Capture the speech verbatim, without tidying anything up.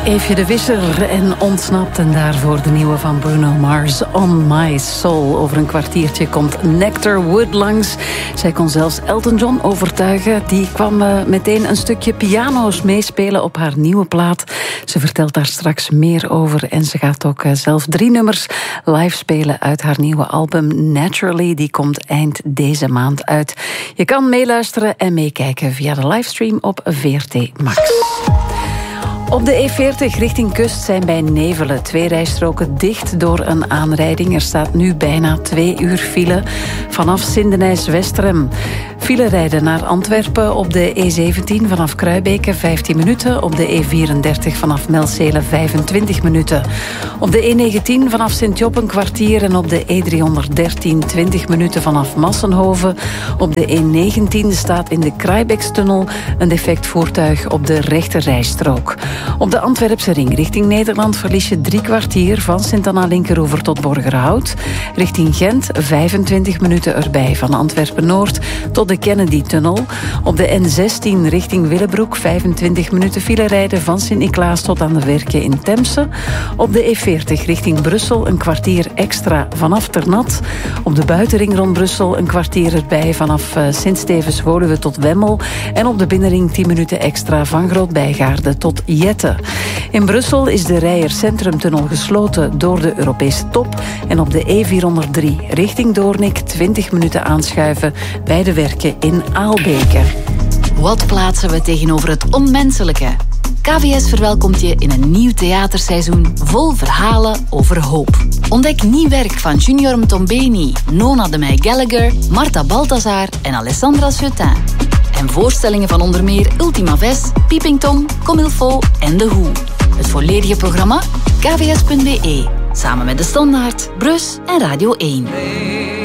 Eefje de Visser en Ontsnapt. En daarvoor de nieuwe van Bruno Mars, On My Soul. Over een kwartiertje komt Nectar Wood langs. Zij kon zelfs Elton John overtuigen. Die kwam uh, meteen een stukje piano's meespelen op haar nieuwe plaat. Ze vertelt daar straks meer over. En ze gaat ook uh, zelf drie nummers live spelen uit haar nieuwe album Naturally. Die komt eind deze maand uit. Je kan meeluisteren en meekijken via de livestream op V R T Max. Op de E veertig richting kust zijn bij Nevelen twee rijstroken dicht door een aanrijding. Er staat nu bijna twee uur file vanaf Sindenijs-Westerem. File rijden naar Antwerpen op de E zeventien vanaf Kruibeke vijftien minuten. Op de E vierendertig vanaf Melzele vijfentwintig minuten. Op de E negentien vanaf Sint-Job een kwartier en op de E driehonderddertien twintig minuten vanaf Massenhoven. Op de E negentien staat in de Kraaibeekstunnel een defect voertuig op de rechte rijstrook. Op de Antwerpse ring richting Nederland verlies je drie kwartier van Sint-Anna-Linkeroever tot Borgerhout. Richting Gent vijfentwintig minuten erbij van Antwerpen-Noord tot de Kennedy-tunnel. Op de N zestien richting Willebroek vijfentwintig minuten file rijden van Sint-Niklaas tot aan de Werken in Temse. Op de E veertig richting Brussel een kwartier extra vanaf Ternat. Op de buitenring rond Brussel een kwartier erbij vanaf Sint-Stevens-Woluwe tot Wemmel. En op de binnenring tien minuten extra van Groot-Bijgaarde tot Jette. In Brussel is de Reijer Centrumtunnel gesloten door de Europese top. En op de E vierhonderddrie richting Doornik twintig minuten aanschuiven bij de Werken in Aalbeke. Wat plaatsen we tegenover het onmenselijke? K V S verwelkomt je in een nieuw theaterseizoen vol verhalen over hoop. Ontdek nieuw werk van Junior Mtombeni, Nona de Meij Gallagher, Marta Balthazar en Alessandra Seutin. En voorstellingen van onder meer Ultima Ves, Peeping Tom, Comme il faut en The Who. Het volledige programma k v s punt b e. Samen met De Standaard, Brus en Radio één.